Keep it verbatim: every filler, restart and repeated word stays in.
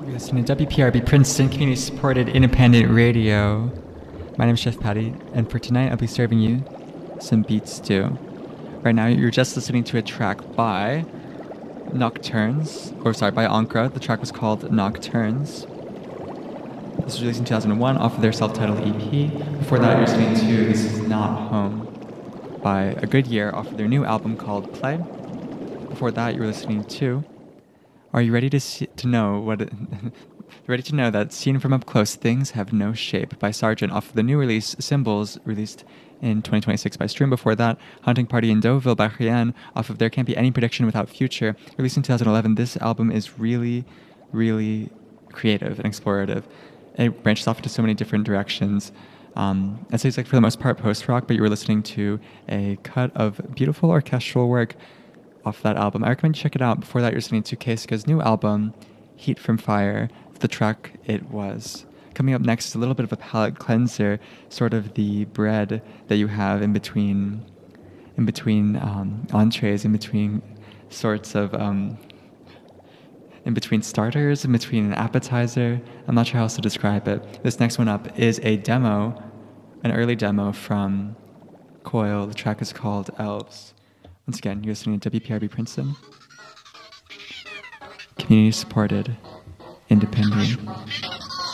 You're listening to W P R B Princeton Community Supported Independent Radio. My name is Chef Patty, and for tonight I'll be serving you some beat stew. Right now you're just listening to a track by Nocturnes, or sorry, by Ankra. The track was called Nocturnes. This was released in two thousand one off of their self-titled E P. Before that you're listening to This Is Not Home by A Good Year off of their new album called Play. Before that you were listening to Are You Ready to see, to know what it, ready to know that seen from up close things have no shape by Sargent off of the new release Symbols, released in twenty twenty-six by Stream. Before that, Hunting Party in Deauville by Rian off of There Can't Be Any Prediction Without Future, released in two thousand eleven. This album is really, really creative and explorative. It branches off into so many different directions. Um, I'd say it's like for the most part post-rock, but you were listening to a cut of beautiful orchestral work off that album. I recommend you check it out. Before that, you're listening to Keisuke's new album, Heat from Fire, the track It Was. Coming up next, a little bit of a palate cleanser, sort of the bread that you have in between, in between um, entrees, in between sorts of, um, in between starters, in between an appetizer. I'm not sure how else to describe it. This next one up is a demo, an early demo from Coil. The track is called Elves. Once again, you're listening to W P R B Princeton. Community supported, independent.